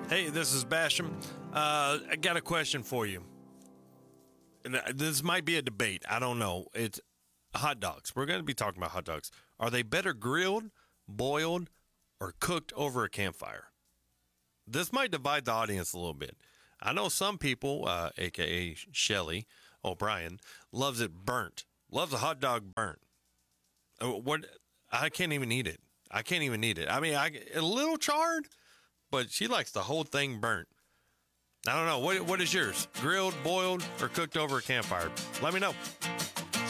Hey, this is Basham. I got a question for you. And this might be a debate. I don't know. It's hot dogs. We're going to be talking about hot dogs. Are they better grilled, boiled, or cooked over a campfire? This might divide the audience a little bit. I know some people, aka Shelly O'Brien, loves it burnt. Loves a hot dog burnt. What? I can't even eat it. I can't even eat it. I mean, a little charred, but she likes the whole thing burnt. I don't know. What is yours? Grilled, boiled, or cooked over a campfire? Let me know.